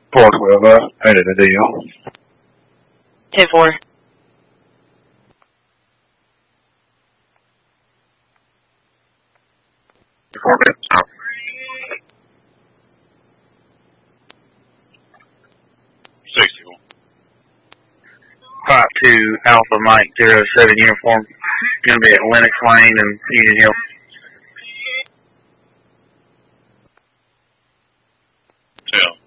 412, headed to deal. 10-4. Five 2 Alpha Mike 07 uniform. Going to be at Lennox Lane and Union Hill. Yeah.